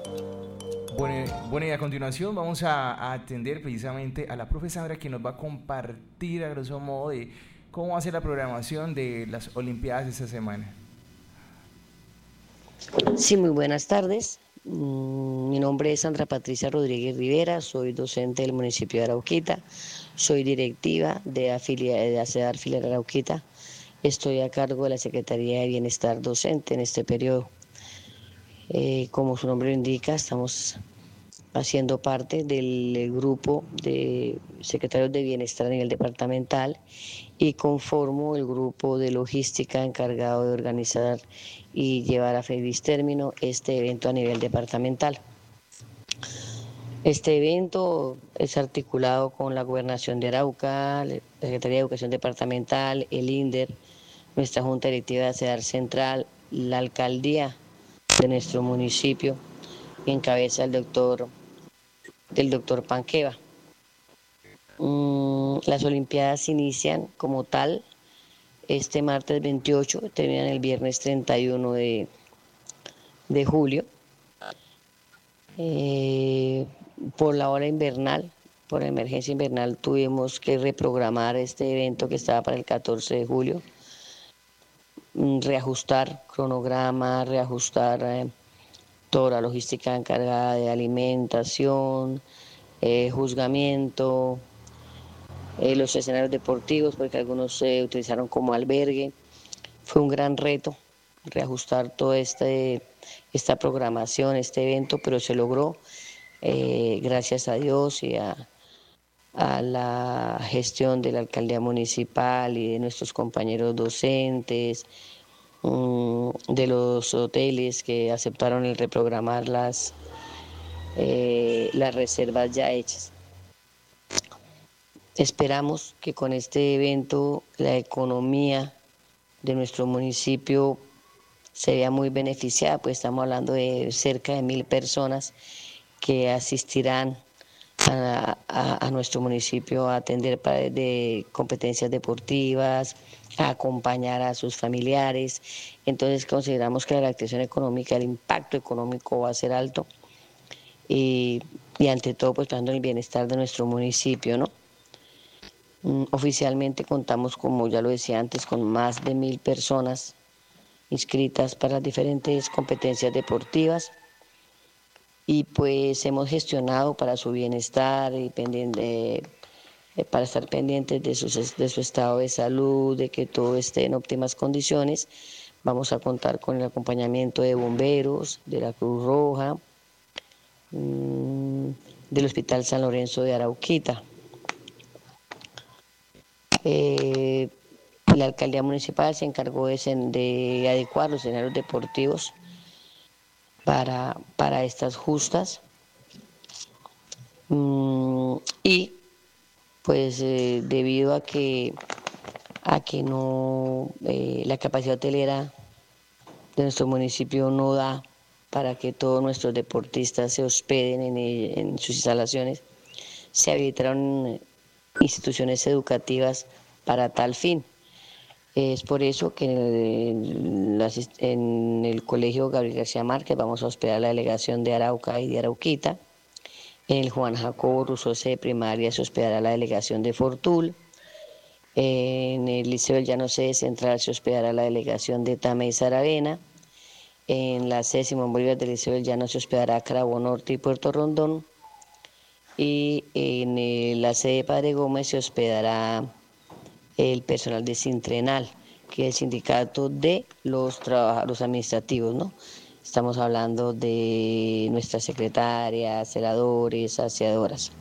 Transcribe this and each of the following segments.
Bueno, y a continuación vamos a atender precisamente a la profesora que nos va a compartir a grosso modo de cómo va a ser la programación de las Olimpiadas esta semana. Sí, muy buenas tardes. Mi nombre es Sandra Patricia Rodríguez Rivera, soy docente del municipio de Arauquita, soy directiva de ACEDAR Filial Arauquita. Estoy a cargo de la Secretaría de Bienestar Docente en este periodo. Como su nombre lo indica, estamos haciendo parte del grupo de secretarios de bienestar a nivel departamental y conformo el grupo de logística encargado de organizar y llevar a feliz término este evento a nivel departamental. Este evento es articulado con la Gobernación de Arauca, la Secretaría de Educación Departamental, el INDER, nuestra Junta Directiva de CEDAR Central, la Alcaldía de nuestro municipio, en cabeza del doctor Panqueva. Las Olimpiadas inician como tal este martes 28, terminan el viernes 31 de julio. Por la hora invernal, por la emergencia invernal, tuvimos que reprogramar este evento que estaba para el 14 de julio, reajustar cronograma, reajustar toda la logística encargada de alimentación, juzgamiento, los escenarios deportivos, porque algunos se utilizaron como albergue. Fue un gran reto reajustar toda esta programación, este evento, pero se logró, gracias a Dios y a la gestión de la alcaldía municipal y de nuestros compañeros docentes, de los hoteles que aceptaron el reprogramar las reservas ya hechas. Esperamos que con este evento la economía de nuestro municipio se vea muy beneficiada, pues estamos hablando de cerca de 1.000 personas que asistirán a nuestro municipio a atender de competencias deportivas, a acompañar a sus familiares. Entonces consideramos que la reactivación económica, el impacto económico va a ser alto y ante todo pues pensando en el bienestar de nuestro municipio, ¿no? Oficialmente contamos, como ya lo decía antes, con más de 1.000 personas inscritas para las diferentes competencias deportivas y pues hemos gestionado para su bienestar y para estar pendientes de su estado de salud, de que todo esté en óptimas condiciones. Vamos a contar con el acompañamiento de bomberos, de la Cruz Roja, del Hospital San Lorenzo de Arauquita. La alcaldía municipal se encargó de adecuar los escenarios deportivos para estas justas. Y pues debido a que no la capacidad hotelera de nuestro municipio no da para que todos nuestros deportistas se hospeden en sus instalaciones, se habilitaron instituciones educativas para tal fin. Es por eso que en el Colegio Gabriel García Márquez vamos a hospedar a la delegación de Arauca y de Arauquita. En el Juan Jacobo Rousseau C de primaria se hospedará la delegación de Fortul. En el Liceo del Llano C de Central se hospedará la delegación de Tame y Saravena. En la Simón Bolívar del Liceo del Llano se hospedará Cravo Norte y Puerto Rondón. Y en la sede de Padre Gómez se hospedará el personal de Sintrenal, que es el sindicato de los administrativos, ¿no? Estamos hablando de nuestras secretarias, celadores, aseadoras.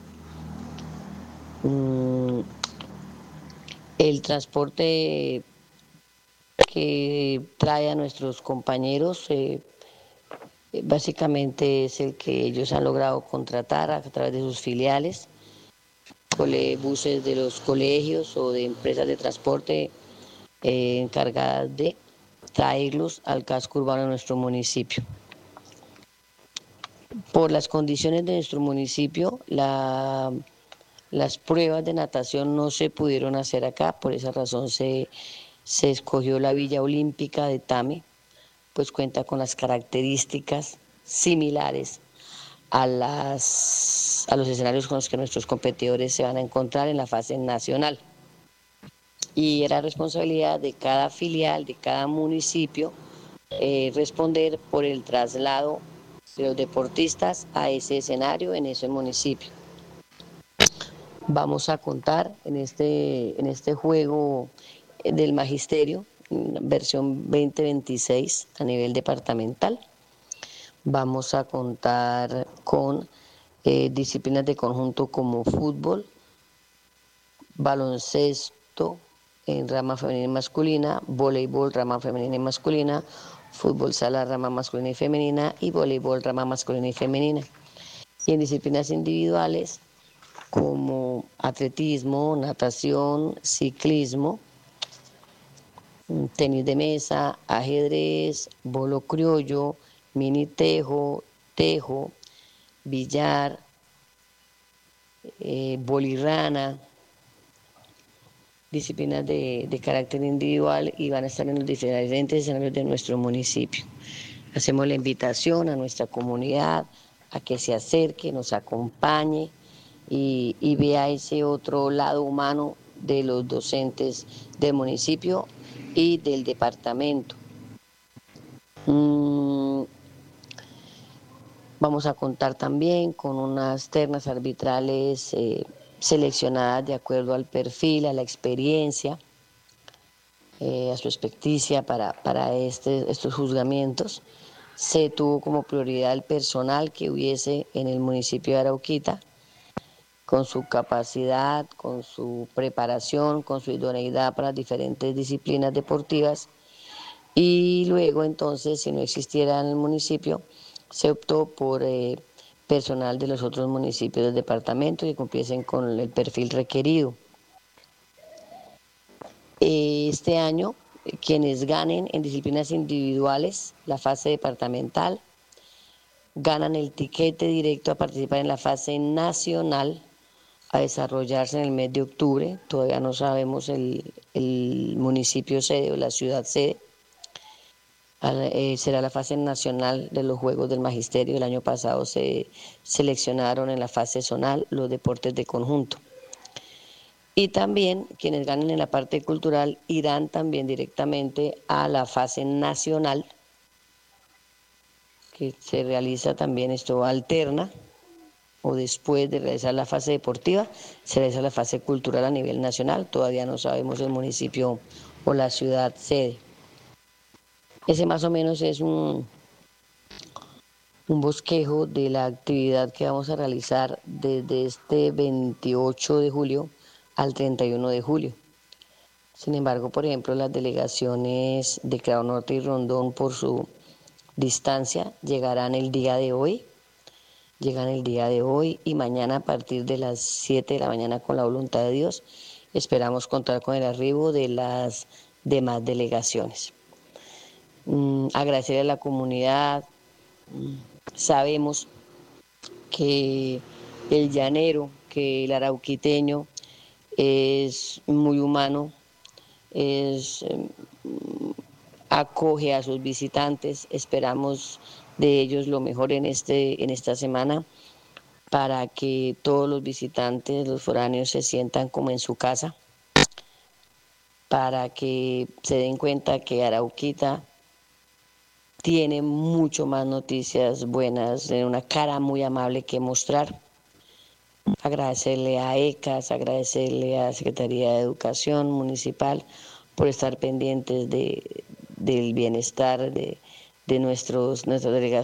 El transporte que trae a nuestros compañeros básicamente es el que ellos han logrado contratar a través de sus filiales, buses de los colegios o de empresas de transporte encargadas de traerlos al casco urbano de nuestro municipio. Por las condiciones de nuestro municipio, las pruebas de natación no se pudieron hacer acá, por esa razón se escogió la Villa Olímpica de Tame, pues cuenta con las características similares a los escenarios con los que nuestros competidores se van a encontrar en la fase nacional. Y era responsabilidad de cada filial, de cada municipio, responder por el traslado de los deportistas a ese escenario en ese municipio. Vamos a contar en este juego del magisterio, versión 2026 a nivel departamental. Vamos a contar con disciplinas de conjunto como fútbol, baloncesto en rama femenina y masculina, voleibol rama femenina y masculina, fútbol sala rama masculina y femenina y voleibol rama masculina y femenina. Y en disciplinas individuales como atletismo, natación, ciclismo, tenis de mesa, ajedrez, bolo criollo, mini tejo, billar, bolirrana, disciplinas de carácter individual, y van a estar en los diferentes escenarios de nuestro municipio. Hacemos la invitación a nuestra comunidad a que se acerque, nos acompañe y vea ese otro lado humano de los docentes del municipio y del departamento. Vamos a contar también con unas ternas arbitrales seleccionadas de acuerdo al perfil, a la experiencia, a su experticia para estos juzgamientos. Se tuvo como prioridad el personal que hubiese en el municipio de Arauquita, con su capacidad, con su preparación, con su idoneidad para diferentes disciplinas deportivas. Y luego entonces, si no existiera en el municipio, se optó por personal de los otros municipios del departamento que cumpliesen con el perfil requerido. Este año, quienes ganen en disciplinas individuales la fase departamental, ganan el tiquete directo a participar en la fase nacional, a desarrollarse en el mes de octubre. Todavía no sabemos el municipio sede o la ciudad sede. Será la fase nacional de los Juegos del Magisterio. El año pasado se seleccionaron en la fase zonal los deportes de conjunto. Y también quienes ganen en la parte cultural irán también directamente a la fase nacional, que se realiza también, esto alterna, o después de realizar la fase deportiva, se realiza la fase cultural a nivel nacional. Todavía no sabemos el municipio o la ciudad sede. Ese más o menos es un bosquejo de la actividad que vamos a realizar desde este 28 de julio al 31 de julio. Sin embargo, por ejemplo, las delegaciones de Crao Norte y Rondón, por su distancia, llegarán el día de hoy. Llegan el día de hoy y mañana a partir de las 7 de la mañana, con la voluntad de Dios, esperamos contar con el arribo de las demás delegaciones. Agradecer a la comunidad. Sabemos que el llanero, que el arauquiteño es muy humano, acoge a sus visitantes. Esperamos de ellos lo mejor en esta semana, para que todos los visitantes, los foráneos, se sientan como en su casa, para que se den cuenta que Arauquita tiene mucho más noticias buenas, tiene una cara muy amable que mostrar. Agradecerle a ECAS, agradecerle a la Secretaría de Educación Municipal por estar pendientes del bienestar de nuestras delegaciones.